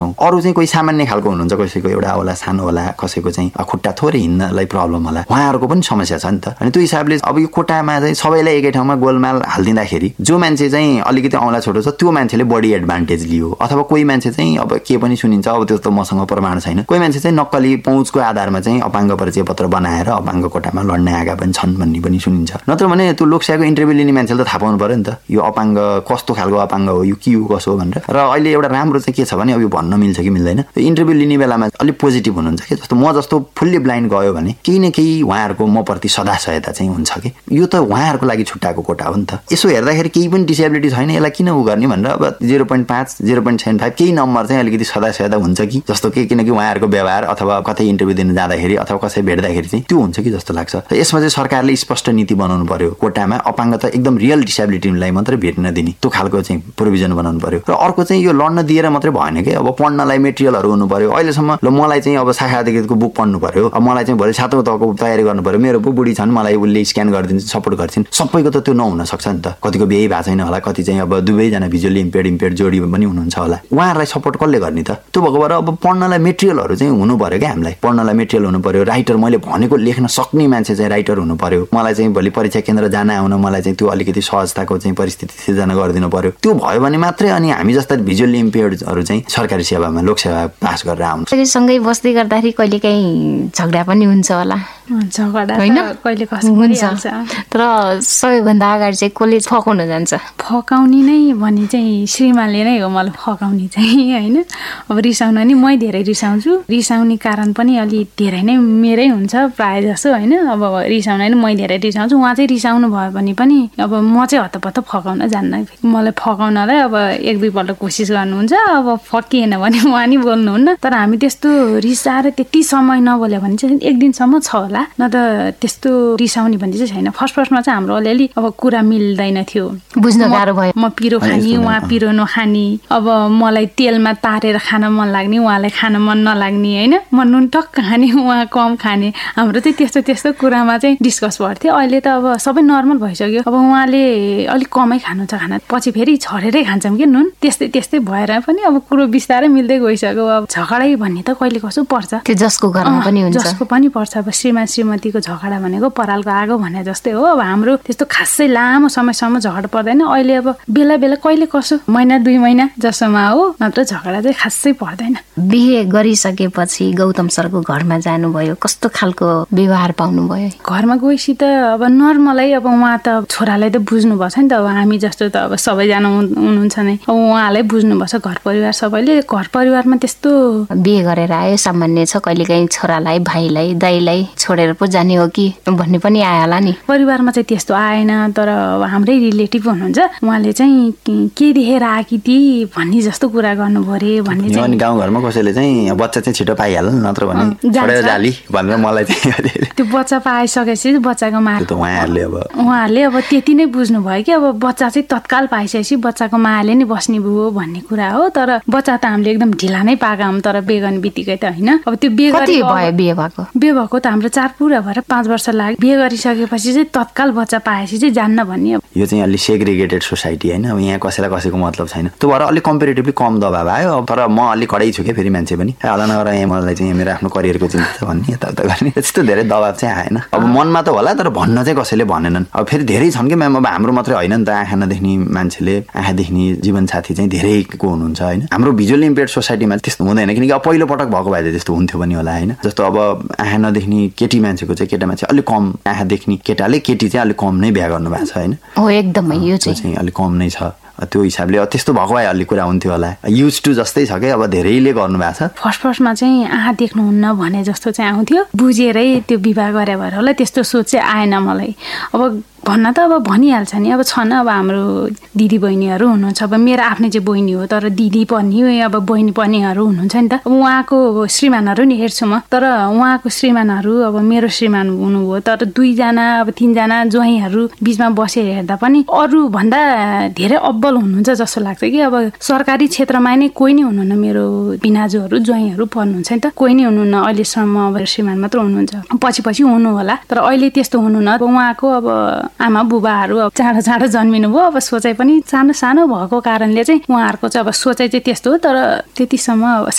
छौँ। अरू चाहिँ कोही सामान्य खालको हुनुहुन्छ, कसैको एउटा होला सानो होला, कसैको चाहिँ खुट्टा थोरै हिँड्नलाई प्रब्लम होला, उहाँहरूको पनि समस्या छ नि त। अनि त्यो हिसाबले अब यो कोटामा चाहिँ सबैलाई एकै ठाउँमा गोलमाल हालिदिँदाखेरि जो मान्छे चाहिँ अलिकति औँला छोटो छ त्यो मान्छेले बढी एडभान्टेज लियो, अथवा कोही मान्छे चाहिँ अब के पनि सुनिन्छ, अब त्यो त मसँग प्रमाण छैन, कोही मान्छे चाहिँ नक्कली पहुँचको आधारमा चाहिँ अपाङ्ग परिचय पत्र बनाएर अपाङ्ग कोटामा लड्न आएका पनि छन् भन्ने पनि सुनिन्छ। नत्र भने त्यो लोकसेवाको इन्टरभ्यू लिने मान्छेले त थाहा पाउनु पर्यो नि त यो अपाङ्ग कस्तो खालको अपाङ्ग हो, यो के हो कसो हो भनेर। र अहिले एउटा राम्रो चाहिँ के छ भने अब यो भन्न मिल्छ कि मिल्दैन, इन्टरभ्यू लिने बेलामा अलिक पोजिटिभ हुनुहुन्छ कि, जस्तो म जस्तो फुल्ली ब्लाइन्ड गयो भने केही न केही उहाँहरूको म प्रति सदा सहायता चाहिँ हुन्छ कि, यो त उहाँहरूको लागि छुट्टाएको कोटा हो नि त। यसो हेर्दाखेरि केही पनि डिसेबिलिटी छैन, यसलाई किन उ गर्ने भनेर अब 0.5 0.75 केही नम्बर चाहिँ अलिकति सदा सहायता हुन्छ कि जस्तो कि, किनकि उहाँहरूको व्यवहार अथवा कतै इन्टरभ्यू दिन जाँदाखेरि अथवा कसै भेट्दाखेरि चाहिँ त्यो हुन्छ कि जस्तो लाग्छ। यसमा चाहिँ सरकारले स्पष्ट नीति बनाउनु पर्यो, कोटामा अपाङ्गता एकदम रियल डिसेबिलिटीलाई मात्रै भेट्न दिने त्यो खालको चाहिँ प्रोभिजन बनाउनु पर्यो। र अर्को चाहिँ यो लड्न दिएर मात्रै भएन कि, अब पढ्नलाई मेटेरियलहरू हुनु पर्यो। अहिलेसम्म ल मलाई चाहिँ अब शाखा अधिकृतको बुक पढ्नु पर्यो, अब मलाई चाहिँ भोलि 7औं तहको तयारी गर्नु पर्यो, मेरो बुढी छन्, मलाई उसले स्क्यान गरिदिन्छ, सपोर्ट गर्छिन्, सबैको त त्यो नहुन सक्छ नि त। कतिको बिहे भएको छैन होला, कति चाहिँ अब दुवैजना भिजुअली इम्पेयर्ड जोडी पनि हुनुहुन्छ होला, उहाँहरूलाई सपोर्ट कसले गर्ने त? त्यो भएको भएर अब पढ्नलाई मेटेरियलहरू चाहिँ हुनु पर्यो क्या, हामीलाई पढ्नलाई मेटेरियल हुनु पर्यो, राइटर मैले भनेको लेख्न सक्ने मान्छे चाहिँ राइटर हुनु पर्यो, मलाई चाहिँ भोलि परीक्षा केन्द्र जान आउन मलाई चाहिँ त्यो अलिकति सहजताको चाहिँ परिस्थिति सिर्जना गरिदिनु पर्यो। त्यो भयो भने मात्रै अनि हामी जस्ता भिजुअली इम्पेयर्डहरू चाहिँ सरकारी सेवामा लोकसेवा पास गरेर आउनु। सँगै बस्दै गर्दाखेरि कहिले काहीँ झगडा पनि हुन्छ होला, झगडा होइन कहिले कसो हुन्छ, तर सबैभन्दा अगाडि चाहिँ कसले फकाउन जान्छ? फकाउने नै भने चाहिँ श्रीमानले नै हो मलाई फकाउने चाहिँ, होइन। अब रिसाउन नि मै धेरै रिसाउँछु, रिसाउने कारण पनि अलि धेरै नै मेरै हुन्छ प्रायः जसो, होइन। अब रिसाउन नि मै धेरै रिसाउँछु, उहाँ चाहिँ रिसाउनु भयो भने पनि अब म चाहिँ हतपत्त फकाउन जान्न। मलाई फकाउनलाई अब 1-2 पल्ट कोसिस गर्नुहुन्छ, अब फकिएन भने उहाँ नि बोल्नुहुन्न। तर हामी त्यस्तो रिसाएर त्यति समय नबोल्यो भने चाहिँ 1 दिनसम्म छ होला, न त त्यस्तो रिसाउने भन्ने चाहिँ छैन। फर्स्टमा चाहिँ हाम्रो अलिअलि अब कुरा मिल्दैन थियो, बुझ्न गाह्रो भयो। म पिरो खाने, उहाँ पिरो नखाने, अब मलाई तेलमा तारेर खान मन लाग्ने, उहाँलाई खान मन नलाग्ने, होइन। म नुन टक्क खाने, उहाँ कम खाने, हाम्रो चाहिँ त्यस्तो कुरामा चाहिँ डिस्कस भर्थ्यो। अहिले त अब सबै नर्मल भइसक्यो। अब उहाँले अलिक कमै खानुहुन्छ खाना, पछि फेरि छरेरै खान्छौँ कि नुन, त्यस्तै भएर पनि अब कुरो बिस्तारै मिल्दै गइसक्यो। अब झगडा भन्ने त कहिले कसो पर्छ, त्यो जसको घरमा पनि हुन्छ, जसको पनि पर्छ। अब श्रीमान श्रीमतीको झगडा भनेको परालको आगो भने जस्तै हो। अब हाम्रो त्यस्तो खासै लामो समयसम्म झगडा पर्दैन। अहिले अब बेला कहिले कसो, महिना 2 महिना जसोमा हो, नत्र झगडा चाहिँ खासै पर्दैन। बिहे गरिसकेपछि गौतम सरको घरमा जानुभयो, कस्तो खालको व्यवहार पाउनुभयो? घरमा गएपछि त अब नर्मलै, अब उहाँ त छोरालाई त बुझ्नुपर्छ नि त, अब हामी जस्तो त अब सबैजना हुनुहुन्छ नै, अब उहाँलाई बुझ्नुपर्छ, घर परिवार सबैले। घर परिवारमा त्यस्तो बिहे गरेर आयो, सामान्य छ, कहिलेकाहीँ छोरालाई, भाइलाई, दाइलाई छोडेर पो जाने हो कि भन्ने पनि आयो होला नि। परिवारमा चाहिँ त्यस्तो आएन, तर अब हाम्रै रिलेटिभ हुनुहुन्छ, उहाँले चाहिँ के देखेर आएकी ती भन्ने जस्तो कुरा गर्नुभयो अरे भन्ने चाहिँ। अनि गाउँघरमा कसैले चाहिँ बच्चा चाहिँ छिटो पाइहाल्छ, नत्र भने छोडेर जाली भनेर मलाई चाहिँ त्यो बच्चा पाइसकेपछि बच्चाको माया उहाँहरूले अब त्यति नै बुझ्नुभयो कि अब बच्चा चाहिँ तत्काल पाइसकेपछि बच्चाको मायाले नै बस्ने भयो भन्ने कुरा हो। तर बच्चा त हामीले एकदम ढिला नै पाएका हौँ, तर बिहे गर्ने बित्तिकै त होइन। अब त्यो बिहे भएको त हाम्रो 4 पुरा भएर 5 वर्ष लाग्यो। बिहे गरिसकेपछि चाहिँ तत्काल बच्चा पाएपछि चाहिँ जान्न भन्ने। यो चाहिँ अलि सेग्रिगेटेड सोसाइटी होइन, अब यहाँ कसैलाई कसैको मतलब छैन, त्यो भएर अलिक कम्पेरिटिभली कम दबाब आयो। तर म अलिक कडै छु क्या, फेरि मान्छे पनि होला नगर यहाँ मलाई चाहिँ मेरो आफ्नो करियरको चिन्ता छ भन्ने, यताउता गर्ने, त्यस्तो धेरै दबाब चाहिँ आएन। अब मनमा त होला, तर भन्न चाहिँ कसैले भनेनन्। अब फेरि धेरै छन् कि म्याम, अब हाम्रो मात्रै होइन नि त, आँखा नदेख्ने मान्छेले आँखा देख्ने जीवनसाथी चाहिँ धेरैको हुनुहुन्छ होइन। हाम्रो भिजुअली इम्पेयर्ड सोसाइटीमा त्यस्तो हुँदैन, किनकि अब पहिलो पटक भएको भए त्यस्तो हुन्थ्यो पनि होला होइन। जस्तो अब आँखा नदेख्ने केटी मान्छेको चाहिँ केटा मान्छे अलिक कम, आँखा देख्ने केटाले केटी चाहिँ अलिक कम नै बिहा गर्नु भएको छ होइन। हो एकदमै, यो चाहिँ अलिक कम नै छ। त्यो हिसाबले त्यस्तो भएको भए अलि कुरा हुन्थ्यो होला, युज टु जस्तै छ कि अब धेरैले गर्नु भएको छ। फर्स्टमा चाहिँ आँखा देख्नुहुन्न भने जस्तो चाहिँ आउँथ्यो, बुझेरै त्यो विवाह गरे भएर होला त्यस्तो सोच चाहिँ आएन मलाई। अब भन्न त अब भनिहाल्छ नि, अब छन् अब हाम्रो दिदी बहिनीहरू हुनुहुन्छ, अब मेरो आफ्नै चाहिँ बहिनी हो, तर दिदी पनि अब बहिनी पनिहरू हुनुहुन्छ नि त। अब उहाँको श्रीमानहरू नि हेर्छु म, तर उहाँको श्रीमानहरू अब मेरो श्रीमान हुनुभयो, तर 2 जना अब 3 जना ज्वाइँहरू बिचमा बसेर हेर्दा पनि अरू भन्दा धेरै अब्बल हुनुहुन्छ जस्तो लाग्छ कि। अब सरकारी क्षेत्रमा नै कोही नै हुनुहुन्न, मेरो बिनाजुहरू ज्वाइँहरू पर्नुहुन्छ नि त, कोही नै हुनुहुन्न अहिलेसम्म। अब श्रीमान मात्र हुनुहुन्छ, पछि हुनु होला, तर अहिले त्यस्तो हुनुहुन्न। उहाँको अब आमा बुबाहरू अब चाँडो जन्मिनु भयो, अब सोचाइ पनि सानो भएको कारणले चाहिँ उहाँहरूको चाहिँ अब सोचाइ चाहिँ त्यस्तो हो, तर त्यतिसम्म अब